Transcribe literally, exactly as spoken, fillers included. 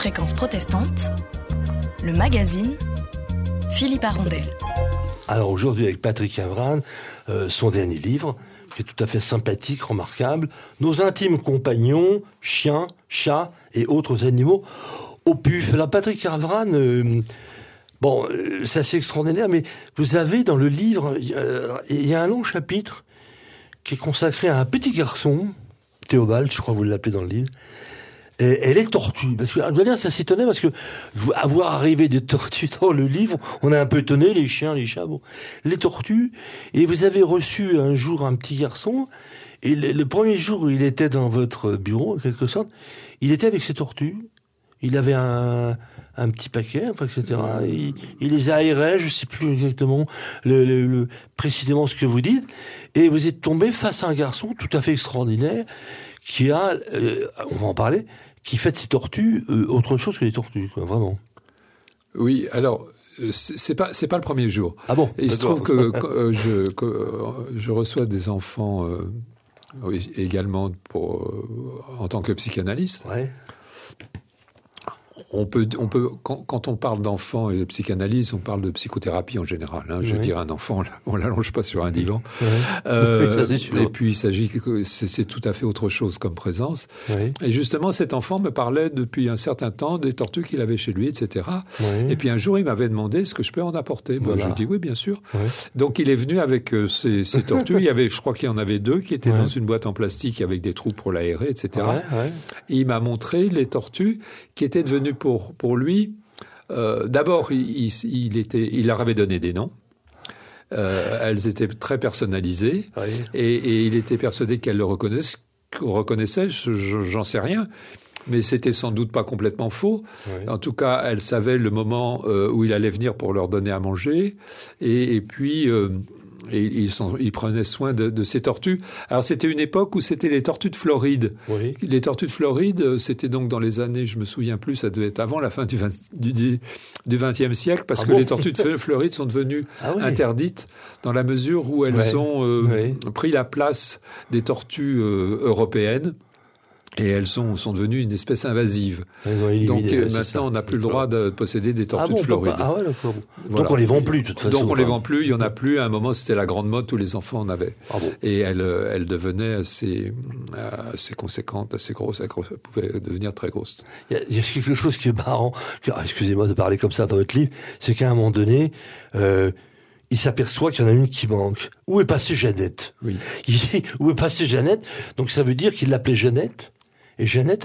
Fréquence protestante, le magazine Philippe Arondel. Alors aujourd'hui avec Patrick Avran, euh, son dernier livre, qui est tout à fait sympathique, remarquable, Nos intimes compagnons, chiens, chats et autres animaux au puf. Alors Patrick Avran, euh, bon, euh, c'est assez extraordinaire, mais vous avez dans le livre, euh, il y a un long chapitre qui est consacré à un petit garçon, Théobald, je crois que vous l'appelez dans le livre, et, et les tortues. Parce que, je dois dire, ça s'étonnait parce que, avoir arrivé des tortues dans le livre, on est un peu étonné, les chiens, les chats, bon. Les tortues. Et vous avez reçu un jour un petit garçon, et le, le premier jour où il était dans votre bureau, en quelque sorte, il était avec ses tortues. Il avait un, un petit paquet, enfin, et cetera. Il, il les aérait, je sais plus exactement le, le, le, précisément ce que vous dites. Et vous êtes tombé face à un garçon tout à fait extraordinaire qui a, euh, on va en parler, qui fait de ces tortues euh, autre chose que des tortues, quoi, vraiment. Oui, alors c'est pas c'est pas le premier jour. Ah bon? Et il se trouve que, que, euh, je, que euh, je reçois des enfants euh, oui, également pour euh, en tant que psychanalyste. Ouais. On peut, on peut, quand, quand on parle d'enfants et de psychanalyse, on parle de psychothérapie en général. Hein. Je veux oui. dire, un enfant, on l'allonge pas sur un divan. Oui. Euh, oui, et puis, il s'agit que c'est, c'est tout à fait autre chose comme présence. Oui. Et justement, cet enfant me parlait depuis un certain temps des tortues qu'il avait chez lui, et cetera. Oui. Et puis un jour, il m'avait demandé ce que je peux en apporter. Moi, voilà. je lui ai dit oui, bien sûr. Oui. Donc, il est venu avec euh, ces, ces tortues. Il y avait, je crois qu'il y en avait deux qui étaient oui. dans une boîte en plastique avec des trous pour l'aérer, et cetera. Ouais, ouais. Et il m'a montré les tortues qui étaient devenues pour pour lui. Euh, d'abord, il, il, il, était, il leur avait donné des noms. Euh, elles étaient très personnalisées. Oui. Et, et il était persuadé qu'elles le reconnaissaient. reconnaissaient je, je, j'en sais rien. Mais c'était sans doute pas complètement faux. Oui. En tout cas, elles savaient le moment euh, où il allait venir pour leur donner à manger. Et, et puis... Euh, Et ils, sont, ils prenaient soin de, de ces tortues. Alors, c'était une époque où c'était les tortues de Floride. Oui. Les tortues de Floride, c'était donc dans les années, je me souviens plus, ça devait être avant la fin du, vingt, du, du vingtième siècle, parce ah que bon les tortues de Floride sont devenues ah oui. interdites dans la mesure où elles ouais. ont euh, oui. pris la place des tortues euh, européennes. Et elles sont, sont devenues une espèce invasive. Donc euh, maintenant, ça. on n'a plus le droit de posséder des tortues ah bon, de Floride. Ah ouais, d'accord. Voilà. Donc on les vend plus, de toute façon. Donc on les vend plus, il y en a plus. À un moment, c'était la grande mode, tous les enfants en avaient. Ah bon. Et elles, elles devenaient assez, assez conséquentes, assez grosses. Elles pouvaient devenir très grosses. Il y a, il y a quelque chose qui est marrant. Que, ah, excusez-moi de parler comme ça dans votre livre. C'est qu'à un moment donné, euh, il s'aperçoit qu'il y en a une qui manque. Où est passée Jeannette? Oui. Il dit, où est passée Jeannette? Donc ça veut dire qu'il l'appelait Jeannette. Et Jeannette